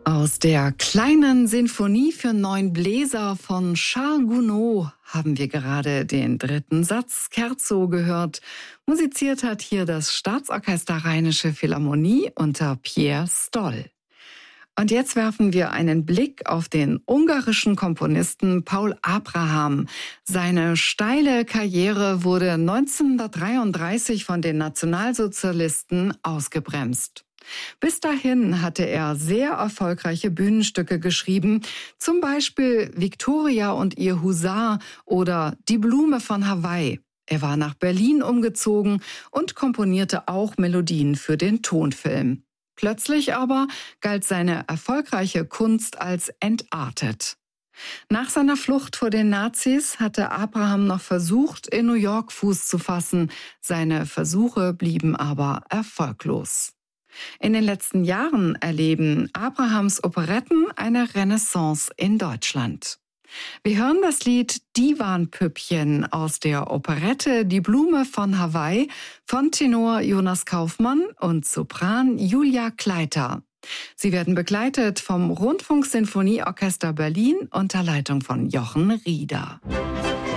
Aus der kleinen Sinfonie für 9 Bläser von Charles Gounod haben wir gerade den 3. Satz Scherzo gehört. Musiziert hat hier das Staatsorchester Rheinische Philharmonie unter Pierre Stoll. Und jetzt werfen wir einen Blick auf den ungarischen Komponisten Paul Abraham. Seine steile Karriere wurde 1933 von den Nationalsozialisten ausgebremst. Bis dahin hatte er sehr erfolgreiche Bühnenstücke geschrieben, zum Beispiel Victoria und ihr Husar oder Die Blume von Hawaii. Er war nach Berlin umgezogen und komponierte auch Melodien für den Tonfilm. Plötzlich aber galt seine erfolgreiche Kunst als entartet. Nach seiner Flucht vor den Nazis hatte Abraham noch versucht, in New York Fuß zu fassen. Seine Versuche blieben aber erfolglos. In den letzten Jahren erleben Abrahams Operetten eine Renaissance in Deutschland. Wir hören das Lied Divan-Püppchen aus der Operette Die Blume von Hawaii von Tenor Jonas Kaufmann und Sopran Julia Kleiter. Sie werden begleitet vom Rundfunksinfonieorchester Berlin unter Leitung von Jochen Rieder.